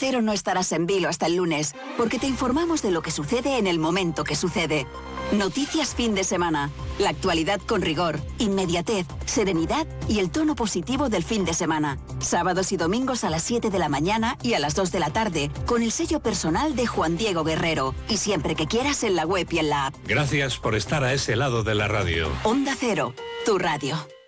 Cero no estarás en vilo hasta el lunes, porque te informamos de lo que sucede en el momento que sucede. Noticias fin de semana. La actualidad con rigor, inmediatez, serenidad y el tono positivo del fin de semana. Sábados y domingos a las 7 de la mañana y a las 2 de la tarde, con el sello personal de Juan Diego Guerrero. Y siempre que quieras en la web y en la app. Gracias por estar a ese lado de la radio. Onda Cero, tu radio.